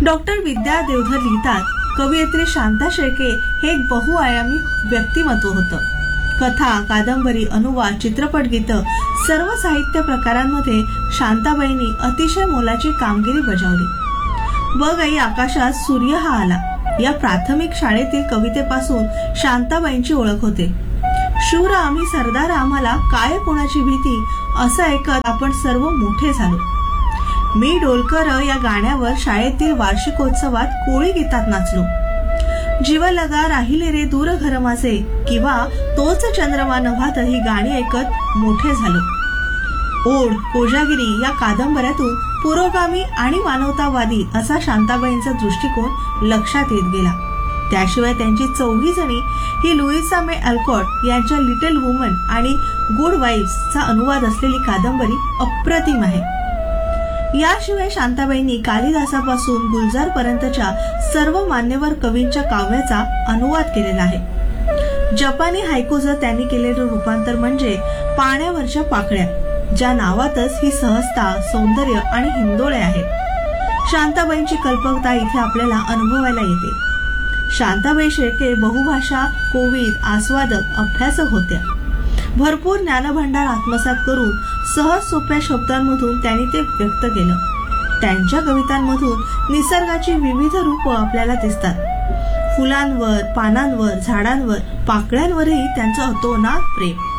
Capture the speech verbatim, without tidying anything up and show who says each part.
Speaker 1: Doctor Vidya Deodhar लिहितात, कवयित्री शांता शेळके हे एक बहुआयामी व्यक्तिमत्व होतं. कथा, कादंबरी, अनुवाद, चित्रपट गीतं सर्व साहित्य प्रकारांमध्ये शांताबाईंनी अतिशय मोलाची कामगिरी बजावली. बघ आई आकाशात सूर्य हा आला या प्राथमिक शाळेतील कवितेपासून शांताबाईंची ओळख होते. शूर आम्ही सरदार आम्हाला काय कोणाची भीती असं ऐकत आपण सर्व मोठे झालो. मी डोलकर या गाण्यावर शाळेतील वार्षिकोत्सवात कोळी गीतात नाचलो. जीव लगा राहिले रे दूर घर माझे किंवा तोच चंद्रमा नव्हात ही गाणी ऐकत मोठे झालो. ओढ, कोजागिरी या कादंबऱ्यातून पुरोगामी आणि मानवतावादी असा शांताबाईंचा दृष्टिकोन लक्षात येत गेला. त्याशिवाय त्यांची चौघी जणी ही लुईसा मे अल्कॉट यांच्या लिटिल वुमन आणि गुड वाईफ्सचा अनुवाद असलेली कादंबरी अप्रतिम आहे. याशिवाय शांताबाईंनी कालिदासापासून गुलजार पर्यंतच्या सर्व मान्यवर कवींच्या काव्याचा अनुवाद केलेला आहे. जपानी हायकूचं त्यांनी केलेलं रूपांतर म्हणजे पाण्यावरच्या पाकळ्या, ज्या नावातच ही सहजता, सौंदर्य आणि हिंदोळे आहेत. शांताबाईंची कल्पकता इथे आपल्याला अनुभवायला येते. शांताबाई शेळके बहुभाषा, कोविद, आस्वादक, अभ्यासक होत्या. भरपूर ज्ञानभांडार आत्मसात करून सहज सोप्या शब्दांमधून त्यांनी ते व्यक्त केलं. त्यांच्या कवितांमधून निसर्गाची विविध रूपं आपल्याला दिसतात. फुलांवर, पानांवर, झाडांवर, पाकळ्यांवरही त्यांचं अतोनात प्रेम.